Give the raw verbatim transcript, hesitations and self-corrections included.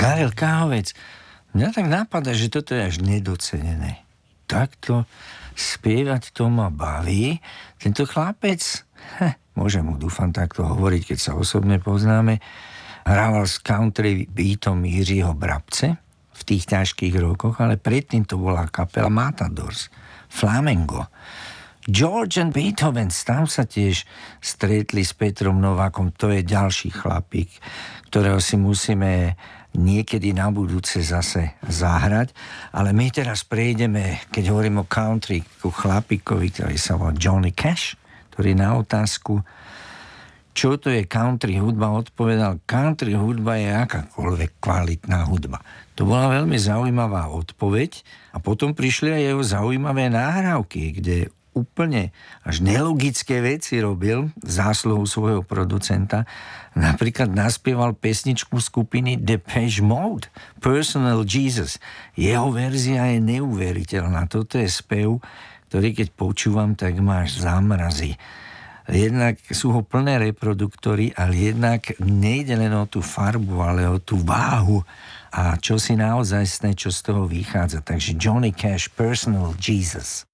Karel Káhovec. Mňa tak napadá, že toto je až nedocenené. Takto spievať to ma baví. Tento chlapec, heh, môžem mu, dúfam, takto hovoriť, keď sa osobne poznáme, hrával s country beatom Jiřího Brabce v tých ťažkých rokoch, ale predtým to bola kapela Matadors, Flamengo. George and Beethoven, tam sa tiež stretli s Petrom Novákom, to je ďalší chlapík, ktorého si musíme niekedy na budúce zase zahrať, ale my teraz prejdeme, keď hovorím o country, ku chlapíkovi, ktorý sa volá Johnny Cash, ktorý na otázku, čo to je country hudba, odpovedal, country hudba je akákoľvek kvalitná hudba. To bola veľmi zaujímavá odpoveď a potom prišli aj jeho zaujímavé nahrávky, kde úplne až nelogické veci robil zásluhou svojho producenta. Napríklad naspieval pesničku skupiny Depeche Mode, Personal Jesus. Jeho verzia je neuveriteľná. Toto je spev, ktorý keď počúvam, tak máš zamrazy. Jednak sú ho plné reproduktory, ale jednak nejde len o tú farbu, ale o tú váhu a čo si naozaj sne, čo z toho vychádza. Takže Johnny Cash, Personal Jesus.